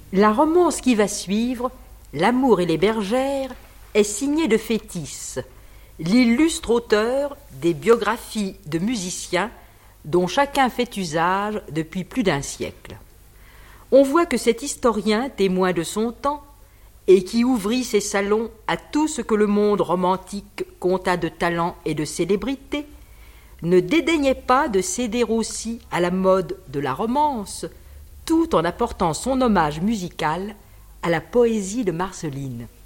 La romance qui va suivre, L'amour et les bergères, est signée de Fétis, l'illustre auteur des biographies de musiciens dont chacun fait usage depuis plus d'un siècle. On voit que cet historien, témoin de son temps, et qui ouvrit ses salons à tout ce que le monde romantique compta de talent et de célébrité, ne dédaignait pas de céder aussi à la mode de la romance, tout en apportant son hommage musical à la poésie de Marceline.